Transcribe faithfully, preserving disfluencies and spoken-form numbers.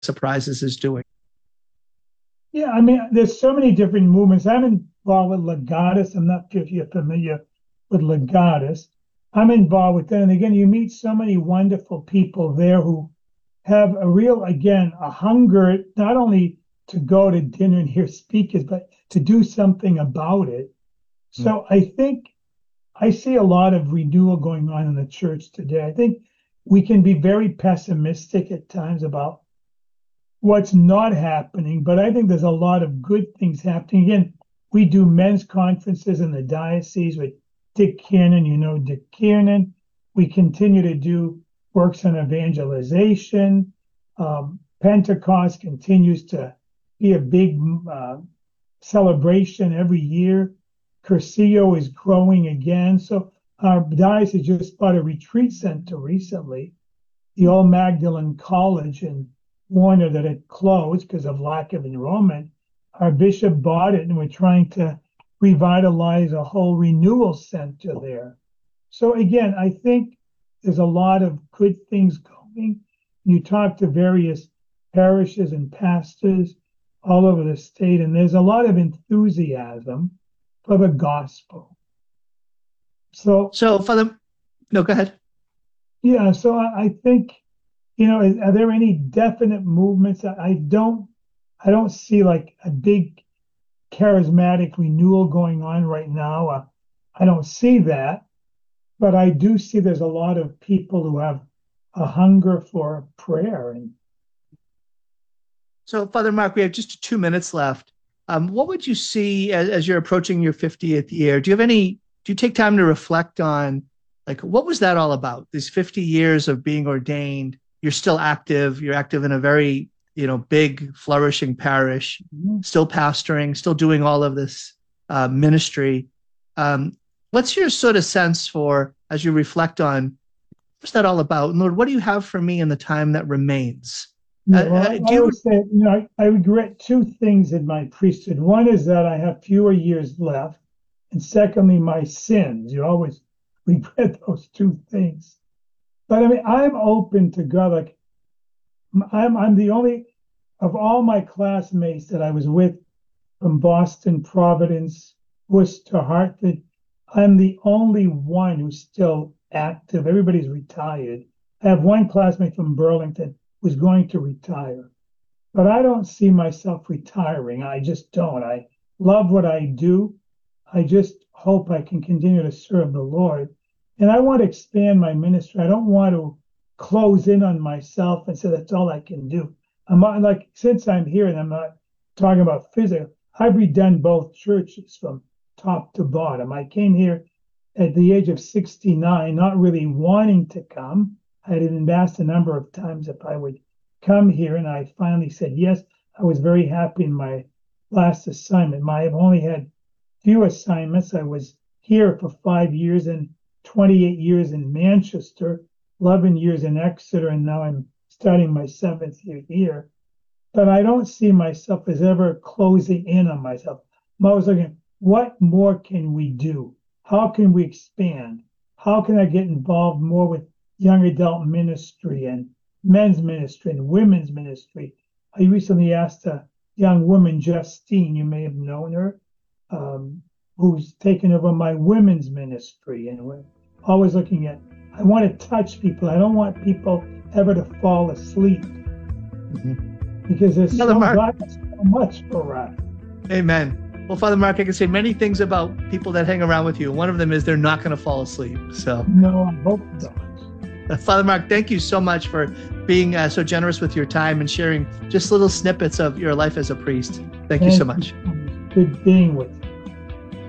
Surprises is doing. Yeah, I mean, there's so many different movements. I'm involved with Legatus. I'm not sure if you're familiar with Legatus. I'm involved with that. And again, you meet so many wonderful people there who have a real, again, a hunger not only to go to dinner and hear speakers, but to do something about it. So I think I see a lot of renewal going on in the church today. I think we can be very pessimistic at times about what's not happening, but I think there's a lot of good things happening. Again, we do men's conferences in the diocese with Dick Kiernan. You know Dick Kiernan. We continue to do works on evangelization. Um, Pentecost continues to be a big uh, celebration every year. Cursillo is growing again. So our diocese just bought a retreat center recently, the Old Magdalene College in Warner, that had closed because of lack of enrollment. Our bishop bought it, and we're trying to revitalize a whole renewal center there. So again, I think there's a lot of good things going. You talk to various parishes and pastors all over the state, and there's a lot of enthusiasm for the gospel. So, So, Father, no, go ahead. yeah, so I, I think, you know, is, are there any definite movements? I, I don't, I don't see like a big charismatic renewal going on right now. Uh, I don't see that, but I do see there's a lot of people who have a hunger for prayer. And So, Father Mark, we have just two minutes left. Um, what would you see as, as you're approaching your fiftieth year? Do you have any, do you take time to reflect on, like, what was that all about? These fifty years of being ordained, you're still active, you're active in a very, you know, big, flourishing parish, mm-hmm. still pastoring, still doing all of this uh, ministry. Um, what's your sort of sense for, as you reflect on, what's that all about? And Lord, what do you have for me in the time that remains? Yeah, Uh, well, uh, do I you, would say, you know, I, I regret two things in my priesthood. One is that I have fewer years left, and secondly, my sins. You always regret those two things. But I mean, I'm open to God. Like, I'm, I'm the only of all my classmates that I was with from Boston, Providence, Worcester, Hartford. I'm the only one who's still active. Everybody's retired. I have one classmate from Burlington who's going to retire, but I don't see myself retiring. I just don't. I love what I do. I just hope I can continue to serve the Lord. And I want to expand my ministry. I don't want to close in on myself and say that's all I can do. I'm not, like, since I'm here, and I'm not talking about physical, I've redone both churches from top to bottom. I came here at the age of sixty-nine, not really wanting to come. I had been asked a number of times if I would come here, and I finally said yes. I was very happy in my last assignment. My, I've only had few assignments. I was here for five years and twenty-eight years in Manchester, eleven years in Exeter, and now I'm starting my seventh year here. But I don't see myself as ever closing in on myself. I'm always looking, what more can we do? How can we expand? How can I get involved more with young adult ministry and men's ministry and women's ministry? I recently asked a young woman, Justine, you may have known her, um, who's taken over my women's ministry. And we're always looking at, I want to touch people. I don't want people ever to fall asleep. Mm-hmm. Because there's so, God, so much for us. Amen. Well, Father Mark, I can say many things about people that hang around with you. One of them is they're not going to fall asleep. So no, I hope not. Father Mark, thank you so much for being uh, so generous with your time and sharing just little snippets of your life as a priest. Thank, thank you so much. You. Good being with you.